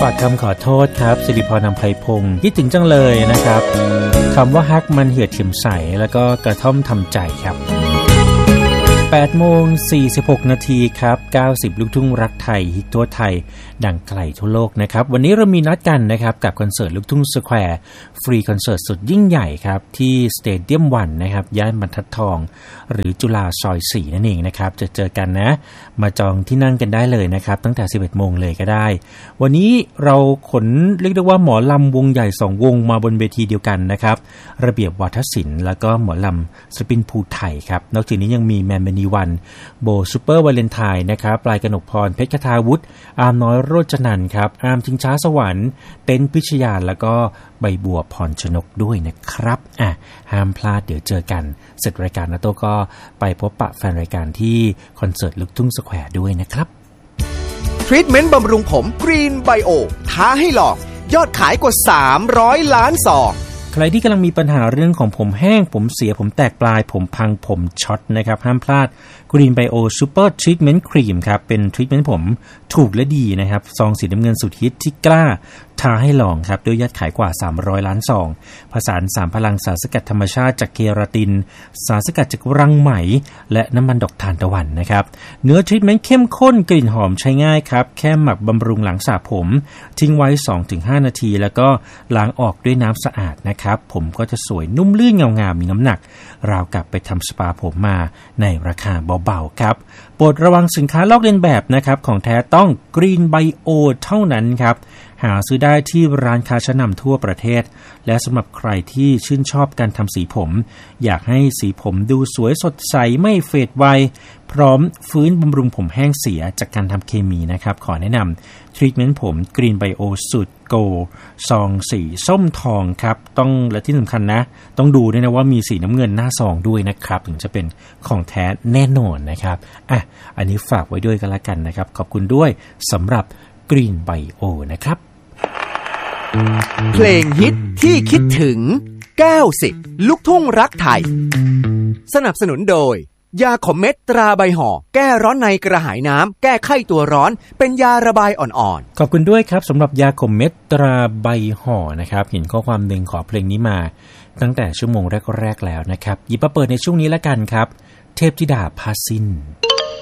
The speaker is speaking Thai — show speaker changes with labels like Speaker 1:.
Speaker 1: ฝากคำขอโทษครับสิริพร อำไพพงศ์คิดถึงจังเลยนะครับคำว่าฮักมันเหือดเข็มใสแล้วก็กระท่อมทำใจครับ8:46 นาทีครับ90ลูกทุ่งรักไทยฮิตทั่วไทยดังไกลทั่วโลกนะครับวันนี้เรามีนัดกันนะครับกับคอนเสิร์ตลูกทุ่งสแควร์ฟรีคอนเสิร์ตสุดยิ่งใหญ่ครับที่สเตเดียมวันนะครับย่านบรรทัดทองหรือจุฬาซอย4นั่นเองนะครับจะเจอกันนะมาจองที่นั่งกันได้เลยนะครับตั้งแต่ 11 โมงเลยก็ได้วันนี้เราขนเรียกได้ว่าหมอลำวงใหญ่2วงมาบนเวทีเดียวกันนะครับระเบียบวาทศิลป์แล้วก็หมอลำศิลปินภูไทยครับนอกจากนี้ยังมีแมนมณีวันโบซูเปอร์วาเลนไทน์นะครับปลายกนกพรเพชรคทาวุฒิอาร์มน้อยโรจนันท์ครับอาร์มชิงช้าสวรรค์เต้นพิชยาแล้วก็ใบบัวพรชนกด้วยนะครับห้ามพลาดเดี๋ยวเจอกันเสร็จรายการนะโต้ก็ไปพบปะแฟนรายการที่คอนเสิร์ตลูกทุ่งสแควร์ด้วยนะครับ
Speaker 2: ทรีทเมนต์บำรุงผมกรีนไบโอท้าให้ลองยอดขายกว่า300ล้านซอง
Speaker 1: ใครที่กำลังมีปัญหาเรื่องของผมแห้งผมเสียผมแตกปลายผมพังผมช็อตนะครับห้ามพลาดกรีนไบโอซูเปอร์ทรีทเมนต์ครีมครับเป็นทรีทเมนต์ผมถูกและดีนะครับซองสีน้ำเงินสุดฮิตที่กล้าท้าให้ลองครับด้วยยอดขายกว่า300ล้านซองผสาน3พลังสารสกัดธรรมชาติจากเคราตินสารสกัดจากรังไหมและน้ำมันดอกทานตะวันนะครับเนื้อทรีทเมนต์เข้มข้นกลิ่นหอมใช้ง่ายครับแค่หมักบำรุงหลังสระผมทิ้งไว้ 2-5 นาทีแล้วก็ล้างออกด้วยน้ำสะอาดนะครับผมก็จะสวยนุ่มลื่นเงางามมีน้ำหนักราวกับไปทำสปาผมมาในราคาเบาๆครับโปรดระวังสินค้าลอกเลียนแบบนะครับของแท้ต้อง Green Bio เท่านั้นครับหาซื้อได้ที่ร้านค้าชั้นนำทั่วประเทศและสำหรับใครที่ชื่นชอบการทำสีผมอยากให้สีผมดูสวยสดใสไม่เฟดไวพร้อมฟื้นบำรุงผมแห้งเสียจากการทำเคมีนะครับขอแนะนำทรีทเมนต์ผม Green Bio สูตรโกซองสีส้มทองครับต้องและที่สำคัญนะต้องดูด้วยนะว่ามีสีน้ำเงินหน้าซองด้วยนะครับถึงจะเป็นของแท้แน่นอนนะครับอันนี้ฝากไว้ด้วยกันละกันนะครับขอบคุณด้วยสำหรับ Green Bio นะครับ
Speaker 2: เพลงฮิตที่คิดถึง90ลูกทุ่งรักไทยสนับสนุนโดยยาขมเม็ดตราใบห่อแก้ร้อนในกระหายน้ำแก้ไข้ตัวร้อนเป็นยาระบายอ่อน
Speaker 1: ๆขอบคุณด้วยครับสำหรับยาขมเม็ดตราใบห่อนะครับเห็นข้อความหนึ่งขอเพลงนี้มาตั้งแต่ชั่วโมงแรกๆแล้วนะครับหยิบมาเปิดในช่วงนี้ละกันครับเทพธิดาพาสิ้น